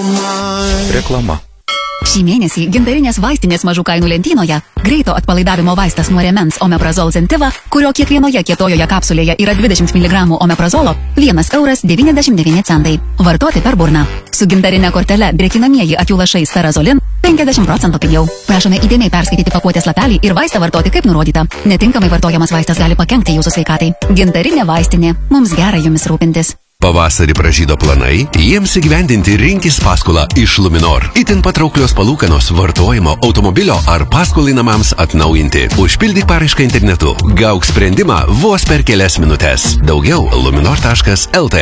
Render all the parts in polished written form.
Reklama. Šį mėnesį gintarinės vaistinės mažų kainų lentynoje greito atpalaidavimo vaistas nuo rėmens Omeprazol Zentiva, kurio kiekvienoje kietojoje kapsulėje yra 20 mg omeprazolo, 1,99 €. Vartoti per burną. Su gintarinė kortele drėkinamieji akių lašai Sterazolin 50% pigiau. Prašome įdėmiai perskaityti pakuotės lapelį ir vaistą vartoti kaip nurodyta. Netinkamai vartojamas vaistas gali pakenkti jūsų sveikatai. Gintarinė vaistinė. Mums gera jumis rūpintis. Pavasarį pražydo planai, jiems įgyvendinti rinkis paskolą iš Luminor. Itin patrauklios palūkanos vartojimo, automobilio ar paskolai namams atnaujinti. Užpildyk paraišką internetu. Gauk sprendimą vos per kelias minutes. Daugiau luminor.lt.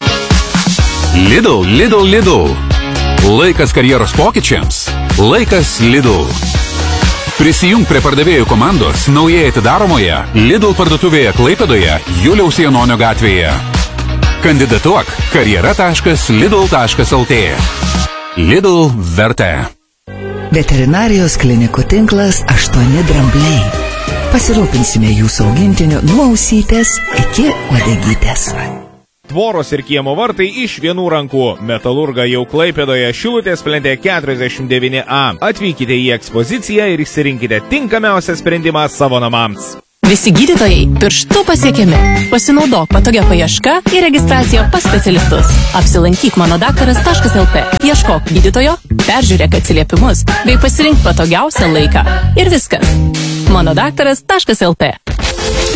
Lidl. Laikas karjeros pokyčiams. Laikas Lidl. Prisijung prie pardavėjų komandos naujai atidaromoje Lidl parduotuvėje Klaipėdoje, Juliaus Janonio gatvėje. Kandidatuok karjera.lidl.lt. Lidl vertė. Veterinarijos klinikų tinklas 8 drambliai. Pasirūpinsime jūsų augintiniu nuo ausytės iki uodegytės. Tvoros ir kiemo vartai iš vienų rankų. Metalurga jau Klaipėdoje, Šilutės plente 49A. Atvykite į ekspoziciją ir išsirinkite tinkamiausią sprendimą savo namams. Visi gydytojai pirštų pasiekiami. Pasinaudok patogia paieška ir registracija pas specialistus. Apsilankyk manodaktaras.lt. Ieškok gydytojo, peržiūrėk atsiliepimus bei pasirink patogiausią laiką. Ir viskas. manodaktaras.lt.